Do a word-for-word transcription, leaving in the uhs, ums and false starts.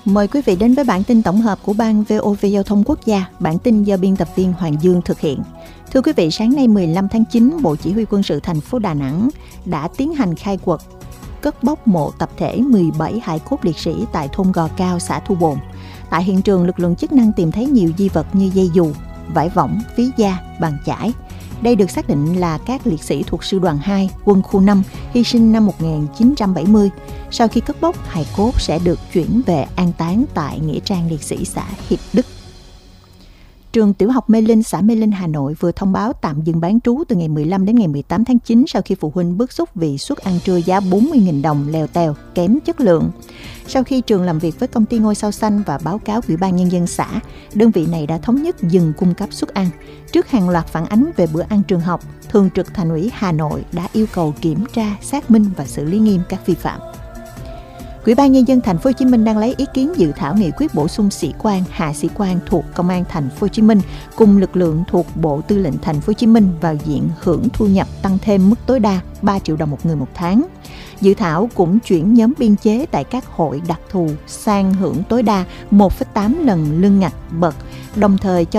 Mời quý vị đến với bản tin tổng hợp của Ban vê o vê Giao thông Quốc gia. Bản tin do biên tập viên Hoàng Dương thực hiện. Thưa quý vị, sáng nay mười lăm tháng chín, Bộ Chỉ huy Quân sự thành phố Đà Nẵng đã tiến hành khai quật, cất bốc mộ tập thể mười bảy hài cốt liệt sĩ tại thôn Gò Cao, xã Thu Bồn. Tại hiện trường, lực lượng chức năng tìm thấy nhiều di vật như dây dù, vải võng, ví da, bàn chải. Đây được xác định là các liệt sĩ thuộc Sư đoàn hai, Quân khu năm, hy sinh năm một nghìn chín trăm bảy mươi. Sau khi cất bốc, hài cốt sẽ được chuyển về an táng tại Nghĩa trang liệt sĩ xã Hiệp Đức. Trường tiểu học Mê Linh, xã Mê Linh, Hà Nội vừa thông báo tạm dừng bán trú từ ngày mười lăm đến ngày mười tám tháng chín sau khi phụ huynh bức xúc vì suất ăn trưa giá bốn mươi nghìn đồng lèo tèo, kém chất lượng. Sau khi trường làm việc với công ty Ngôi Sao Xanh và báo cáo Ủy ban Nhân dân xã, đơn vị này đã thống nhất dừng cung cấp suất ăn. Trước hàng loạt phản ánh về bữa ăn trường học, Thường trực Thành ủy Hà Nội đã yêu cầu kiểm tra, xác minh và xử lý nghiêm các vi phạm. Ủy ban Nhân dân Thành phố Hồ Chí Minh đang lấy ý kiến dự thảo nghị quyết bổ sung sĩ quan, hạ sĩ quan thuộc Công an Thành phố Hồ Chí Minh cùng lực lượng thuộc Bộ Tư lệnh Thành phố Hồ Chí Minh vào diện hưởng thu nhập tăng thêm mức tối đa ba triệu đồng một người một tháng. Dự thảo cũng chuyển nhóm biên chế tại các hội đặc thù sang hưởng tối đa một phẩy tám lần lương ngạch bậc, đồng thời cho